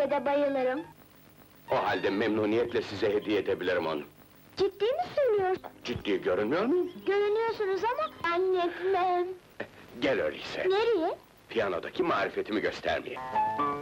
müziğe de bayılırım. O halde memnuniyetle size hediye edebilirim onu. Ciddi mi söylüyorsun? Ciddi görünmüyor muyum? Görünüyorsunuz ama zannetmem. Gel öyleyse, Nereye? piyanodaki marifetimi göstermeye.